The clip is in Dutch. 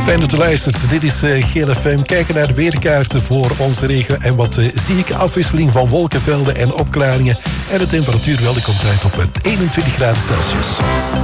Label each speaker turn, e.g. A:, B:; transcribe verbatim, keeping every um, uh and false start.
A: Fijn dat u luistert. Dit is uh, G L F M. Kijken naar de weerkaarten voor onze regio. En wat uh, zie ik? Afwisseling van wolkenvelden en opklaringen. En de temperatuur wel, die komt uit op eenentwintig graden Celsius.